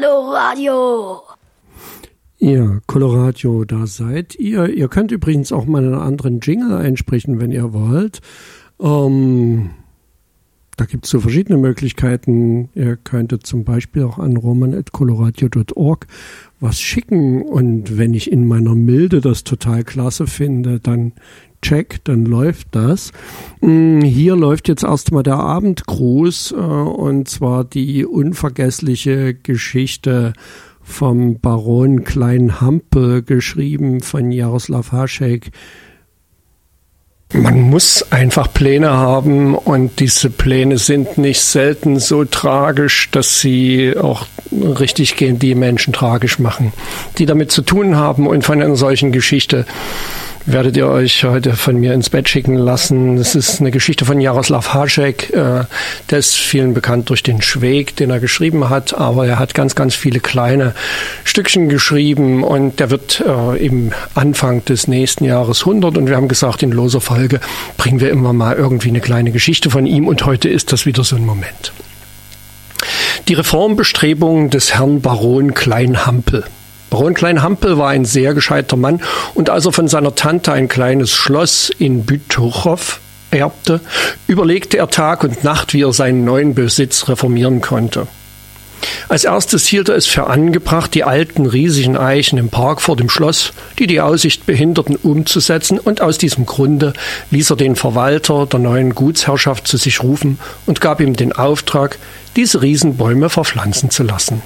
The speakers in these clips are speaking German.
Coloradio. Ihr Coloradio, da seid ihr. Ihr könnt übrigens auch mal einen anderen Jingle einsprechen, wenn ihr wollt. Da gibt es so verschiedene Möglichkeiten. Ihr könntet zum Beispiel auch an roman@coloradio.org was schicken. Und wenn ich in meiner Milde das total klasse finde, dann läuft das. Hier läuft jetzt erstmal der Abendgruß, und zwar die unvergessliche Geschichte vom Baron Klein-Hampel, geschrieben von Jaroslav Hašek. Man muss einfach Pläne haben, und diese Pläne sind nicht selten so tragisch, dass sie auch richtig gehen, die Menschen tragisch machen, die damit zu tun haben. Und von einer solchen Geschichte werdet ihr euch heute von mir ins Bett schicken lassen. Es ist eine Geschichte von Jaroslav Hašek. Der ist vielen bekannt durch den Schweg, den er geschrieben hat, aber er hat ganz, ganz viele kleine Stückchen geschrieben, und der wird im Anfang des nächsten Jahres 100, und wir haben gesagt, in loser Folge bringen wir immer mal irgendwie eine kleine Geschichte von ihm, und heute ist das wieder so ein Moment. Die Reformbestrebungen des Herrn Baron Klein-Hampel. Baron Klein-Hampel war ein sehr gescheiter Mann, und als er von seiner Tante ein kleines Schloss in Bütochow erbte, überlegte er Tag und Nacht, wie er seinen neuen Besitz reformieren konnte. Als erstes hielt er es für angebracht, die alten riesigen Eichen im Park vor dem Schloss, die die Aussicht behinderten, umzusetzen, und aus diesem Grunde ließ er den Verwalter der neuen Gutsherrschaft zu sich rufen und gab ihm den Auftrag, diese Riesenbäume verpflanzen zu lassen.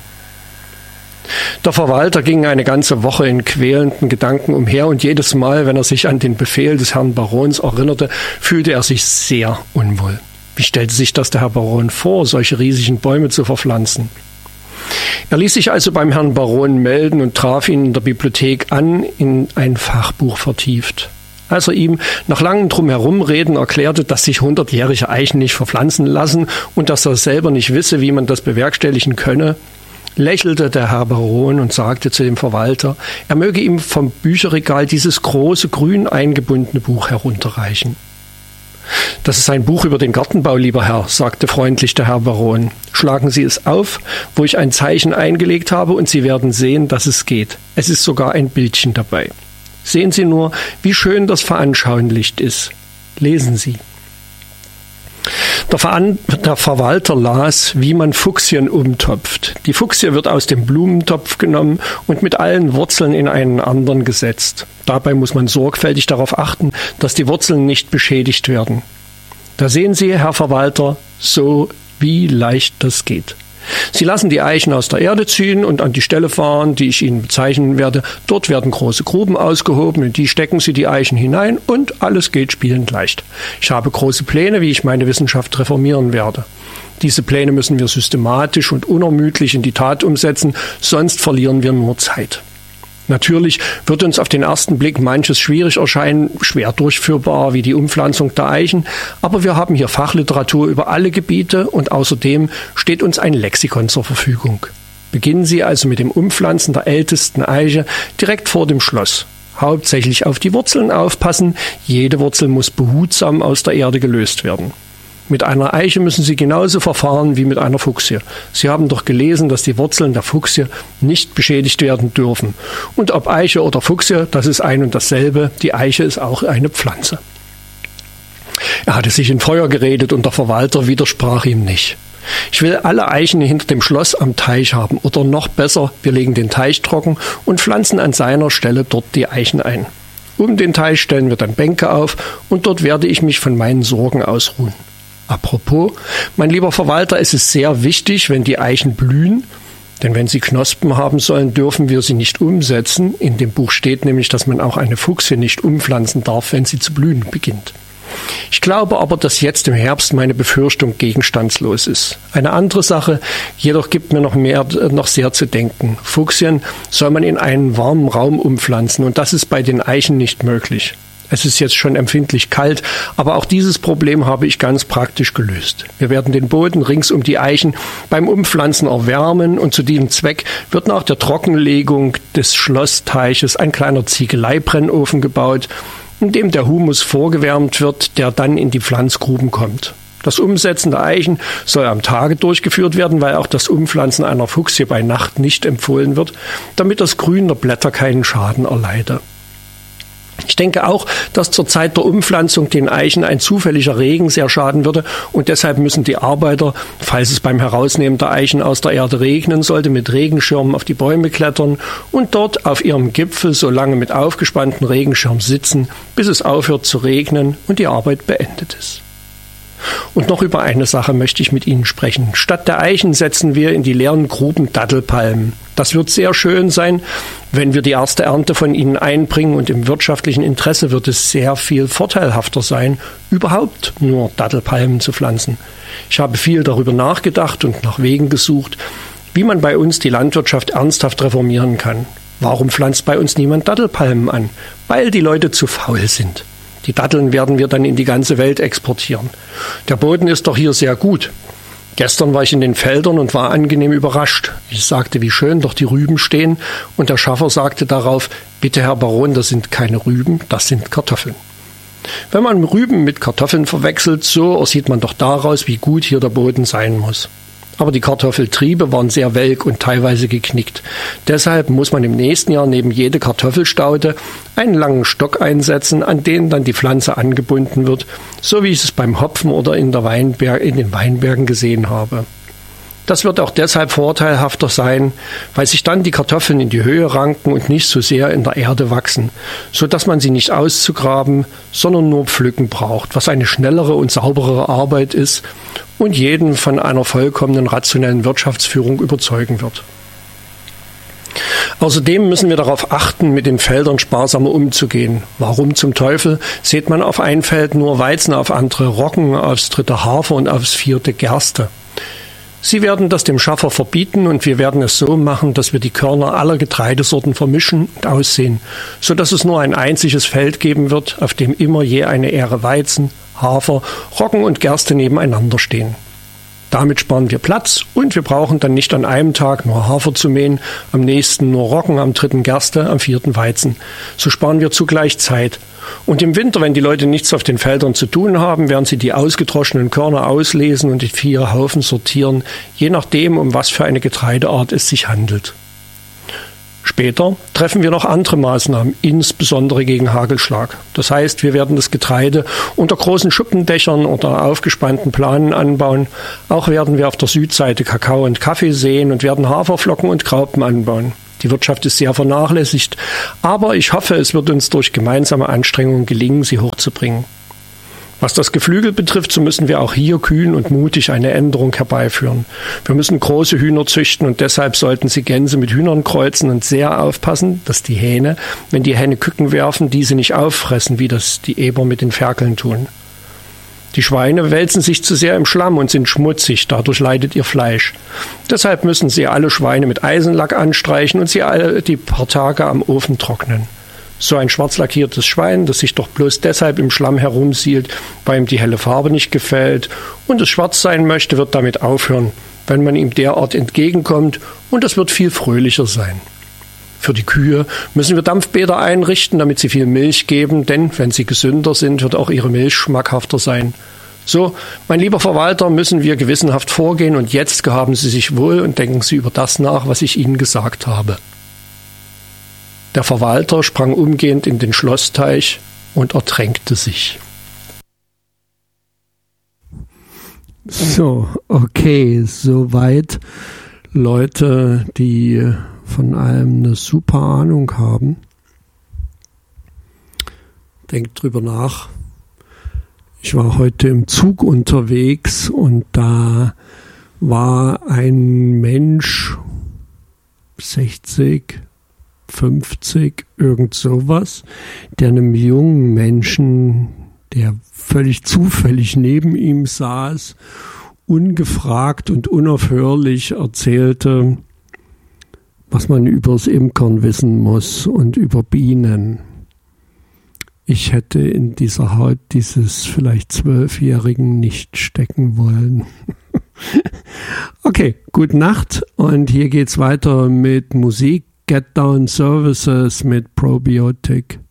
Der Verwalter ging eine ganze Woche in quälenden Gedanken umher, und jedes Mal, wenn er sich an den Befehl des Herrn Barons erinnerte, fühlte er sich sehr unwohl. Wie stellte sich das der Herr Baron vor, solche riesigen Bäume zu verpflanzen? Er ließ sich also beim Herrn Baron melden und traf ihn in der Bibliothek an, in ein Fachbuch vertieft. Als er ihm nach langem Drumherumreden erklärte, dass sich 100-jährige Eichen nicht verpflanzen lassen und dass er selber nicht wisse, wie man das bewerkstelligen könne, lächelte der Herr Baron und sagte zu dem Verwalter, er möge ihm vom Bücherregal dieses große, grün eingebundene Buch herunterreichen. »Das ist ein Buch über den Gartenbau, lieber Herr«, sagte freundlich der Herr Baron. »Schlagen Sie es auf, wo ich ein Zeichen eingelegt habe, und Sie werden sehen, dass es geht. Es ist sogar ein Bildchen dabei. Sehen Sie nur, wie schön das veranschaulicht ist. Lesen Sie.« Der Verwalter las, wie man Fuchsien umtopft. Die Fuchsie wird aus dem Blumentopf genommen und mit allen Wurzeln in einen anderen gesetzt. Dabei muss man sorgfältig darauf achten, dass die Wurzeln nicht beschädigt werden. Da sehen Sie, Herr Verwalter, so wie leicht das geht. Sie lassen die Eichen aus der Erde ziehen und an die Stelle fahren, die ich Ihnen bezeichnen werde. Dort werden große Gruben ausgehoben, in die stecken Sie die Eichen hinein, und alles geht spielend leicht. Ich habe große Pläne, wie ich meine Wissenschaft reformieren werde. Diese Pläne müssen wir systematisch und unermüdlich in die Tat umsetzen, sonst verlieren wir nur Zeit. Natürlich wird uns auf den ersten Blick manches schwierig erscheinen, schwer durchführbar wie die Umpflanzung der Eichen, aber wir haben hier Fachliteratur über alle Gebiete, und außerdem steht uns ein Lexikon zur Verfügung. Beginnen Sie also mit dem Umpflanzen der ältesten Eiche direkt vor dem Schloss. Hauptsächlich auf die Wurzeln aufpassen, jede Wurzel muss behutsam aus der Erde gelöst werden. Mit einer Eiche müssen Sie genauso verfahren wie mit einer Fuchsie. Sie haben doch gelesen, dass die Wurzeln der Fuchsie nicht beschädigt werden dürfen. Und ob Eiche oder Fuchsie, das ist ein und dasselbe. Die Eiche ist auch eine Pflanze. Er hatte sich in Feuer geredet, und der Verwalter widersprach ihm nicht. Ich will alle Eichen hinter dem Schloss am Teich haben. Oder noch besser, wir legen den Teich trocken und pflanzen an seiner Stelle dort die Eichen ein. Um den Teich stellen wir dann Bänke auf, und dort werde ich mich von meinen Sorgen ausruhen. Apropos, mein lieber Verwalter, es ist sehr wichtig, wenn die Eichen blühen, denn wenn sie Knospen haben sollen, dürfen wir sie nicht umsetzen. In dem Buch steht nämlich, dass man auch eine Fuchsie nicht umpflanzen darf, wenn sie zu blühen beginnt. Ich glaube aber, dass jetzt im Herbst meine Befürchtung gegenstandslos ist. Eine andere Sache jedoch gibt mir noch sehr zu denken. Fuchsien soll man in einen warmen Raum umpflanzen, und das ist bei den Eichen nicht möglich. Es ist jetzt schon empfindlich kalt, aber auch dieses Problem habe ich ganz praktisch gelöst. Wir werden den Boden rings um die Eichen beim Umpflanzen erwärmen, und zu diesem Zweck wird nach der Trockenlegung des Schlossteiches ein kleiner Ziegeleibrennofen gebaut, in dem der Humus vorgewärmt wird, der dann in die Pflanzgruben kommt. Das Umsetzen der Eichen soll am Tage durchgeführt werden, weil auch das Umpflanzen einer Fuchsie bei Nacht nicht empfohlen wird, damit das Grün der Blätter keinen Schaden erleide. Ich denke auch, dass zur Zeit der Umpflanzung den Eichen ein zufälliger Regen sehr schaden würde und deshalb müssen die Arbeiter, falls es beim Herausnehmen der Eichen aus der Erde regnen sollte, mit Regenschirmen auf die Bäume klettern und dort auf ihrem Gipfel so lange mit aufgespannten Regenschirm sitzen, bis es aufhört zu regnen und die Arbeit beendet ist. Und noch über eine Sache möchte ich mit Ihnen sprechen. Statt der Eichen setzen wir in die leeren Gruben Dattelpalmen. Das wird sehr schön sein, wenn wir die erste Ernte von ihnen einbringen und im wirtschaftlichen Interesse wird es sehr viel vorteilhafter sein, überhaupt nur Dattelpalmen zu pflanzen. Ich habe viel darüber nachgedacht und nach Wegen gesucht, wie man bei uns die Landwirtschaft ernsthaft reformieren kann. Warum pflanzt bei uns niemand Dattelpalmen an? Weil die Leute zu faul sind. Die Datteln werden wir dann in die ganze Welt exportieren. Der Boden ist doch hier sehr gut. Gestern war ich in den Feldern und war angenehm überrascht. Ich sagte, wie schön doch die Rüben stehen, und der Schaffer sagte darauf, bitte Herr Baron, das sind keine Rüben, das sind Kartoffeln. Wenn man Rüben mit Kartoffeln verwechselt, so sieht man doch daraus, wie gut hier der Boden sein muss. Aber die Kartoffeltriebe waren sehr welk und teilweise geknickt. Deshalb muss man im nächsten Jahr neben jede Kartoffelstaude einen langen Stock einsetzen, an den dann die Pflanze angebunden wird, so wie ich es beim Hopfen oder in den Weinbergen gesehen habe. Das wird auch deshalb vorteilhafter sein, weil sich dann die Kartoffeln in die Höhe ranken und nicht so sehr in der Erde wachsen, so dass man sie nicht auszugraben, sondern nur pflücken braucht, was eine schnellere und sauberere Arbeit ist und jeden von einer vollkommenen rationellen Wirtschaftsführung überzeugen wird. Außerdem müssen wir darauf achten, mit den Feldern sparsamer umzugehen. Warum zum Teufel sät man auf ein Feld nur Weizen, auf andere Roggen, aufs dritte Hafer und aufs vierte Gerste? Sie werden das dem Schaffer verbieten und wir werden es so machen, dass wir die Körner aller Getreidesorten vermischen und aussehen, so dass es nur ein einziges Feld geben wird, auf dem immer je eine Ähre Weizen, Hafer, Roggen und Gerste nebeneinander stehen. Damit sparen wir Platz und wir brauchen dann nicht an einem Tag nur Hafer zu mähen, am nächsten nur Roggen, am dritten Gerste, am vierten Weizen. So sparen wir zugleich Zeit. Und im Winter, wenn die Leute nichts auf den Feldern zu tun haben, werden sie die ausgedroschenen Körner auslesen und in 4 Haufen sortieren, je nachdem, um was für eine Getreideart es sich handelt. Später treffen wir noch andere Maßnahmen, insbesondere gegen Hagelschlag. Das heißt, wir werden das Getreide unter großen Schuppendächern oder aufgespannten Planen anbauen. Auch werden wir auf der Südseite Kakao und Kaffee säen und werden Haferflocken und Graupen anbauen. Die Wirtschaft ist sehr vernachlässigt, aber ich hoffe, es wird uns durch gemeinsame Anstrengungen gelingen, sie hochzubringen. Was das Geflügel betrifft, so müssen wir auch hier kühn und mutig eine Änderung herbeiführen. Wir müssen große Hühner züchten und deshalb sollten Sie Gänse mit Hühnern kreuzen und sehr aufpassen, dass die Hähne, wenn die Henne Küken werfen, diese nicht auffressen, wie das die Eber mit den Ferkeln tun. Die Schweine wälzen sich zu sehr im Schlamm und sind schmutzig, dadurch leidet ihr Fleisch. Deshalb müssen Sie alle Schweine mit Eisenlack anstreichen und sie alle die paar Tage am Ofen trocknen. So ein schwarz lackiertes Schwein, das sich doch bloß deshalb im Schlamm herumsielt, weil ihm die helle Farbe nicht gefällt und es schwarz sein möchte, wird damit aufhören, wenn man ihm derart entgegenkommt, und es wird viel fröhlicher sein. Für die Kühe müssen wir Dampfbäder einrichten, damit sie viel Milch geben, denn wenn sie gesünder sind, wird auch ihre Milch schmackhafter sein. So, mein lieber Verwalter, müssen wir gewissenhaft vorgehen und jetzt gehaben Sie sich wohl und denken Sie über das nach, was ich Ihnen gesagt habe. Der Verwalter sprang umgehend in den Schlossteich und ertränkte sich. So, okay, soweit Leute, die von allem eine super Ahnung haben. Denkt drüber nach. Ich war heute im Zug unterwegs und da war ein Mensch, 60, 50, irgend sowas, der einem jungen Menschen, der völlig zufällig neben ihm saß, ungefragt und unaufhörlich erzählte, was man übers Imkern wissen muss und über Bienen. Ich hätte in dieser Haut dieses vielleicht 12-Jährigen nicht stecken wollen. Okay, gute Nacht und hier geht's weiter mit Musik. Get Down Services mit Probiotic.